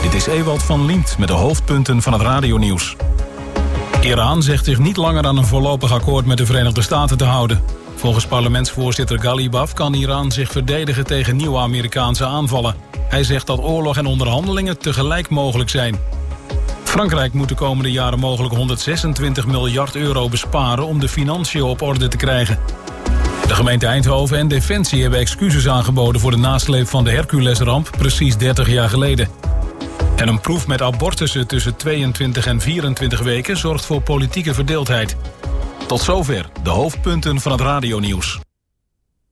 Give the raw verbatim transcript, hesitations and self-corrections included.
Dit is Ewald van Liemt met de hoofdpunten van het radionieuws. Iran zegt zich niet langer aan een voorlopig akkoord met de Verenigde Staten te houden. Volgens parlementsvoorzitter Ghalibaf kan Iran zich verdedigen tegen nieuwe Amerikaanse aanvallen. Hij zegt dat oorlog en onderhandelingen tegelijk mogelijk zijn. Frankrijk moet de komende jaren mogelijk honderdzesentwintig miljard euro besparen om de financiën op orde te krijgen. De gemeente Eindhoven en Defensie hebben excuses aangeboden voor de nasleep van de Herculesramp precies dertig jaar geleden. En een proef met abortussen tussen tweeëntwintig en vierentwintig weken zorgt voor politieke verdeeldheid. Tot zover de hoofdpunten van het radionieuws.